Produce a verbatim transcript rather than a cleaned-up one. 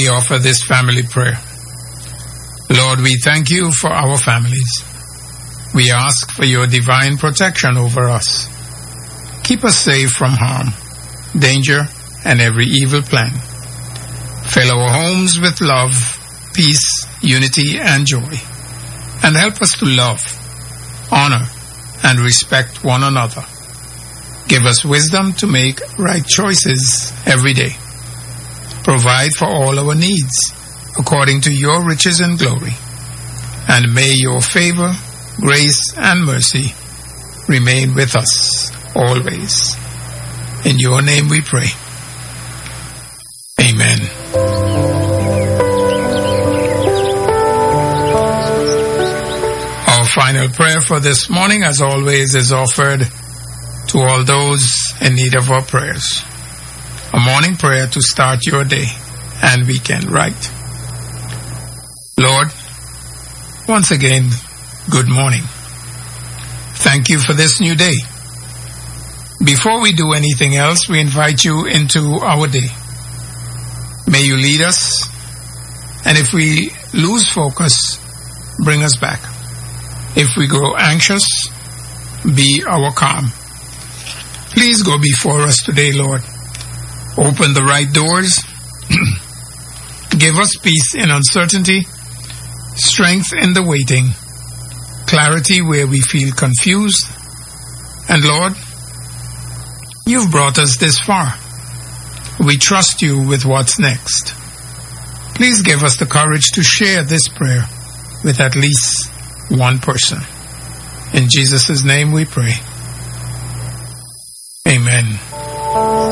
we offer this family prayer. Lord, we thank you for our families. We ask for your divine protection over us. Keep us safe from harm, danger, and every evil plan. Fill our homes with love, peace, unity, and joy. And help us to love, honor, and respect one another. Give us wisdom to make right choices every day. Provide for all our needs according to your riches and glory. And may your favor, grace, and mercy remain with us always. In your name we pray. Amen. Our final prayer for this morning, as always, is offered to all those in need of our prayers. A morning prayer to start your day and weekend right. Lord, once again, good morning. Thank you for this new day. Before we do anything else, we invite you into our day. May you lead us, and if we lose focus, bring us back. If we grow anxious, be our calm. Please go before us today, Lord. Open the right doors. Give us peace in uncertainty, strength in the waiting, clarity where we feel confused. And Lord, you've brought us this far. We trust you with what's next. Please give us the courage to share this prayer with at least one person. In Jesus' name we pray. Amen.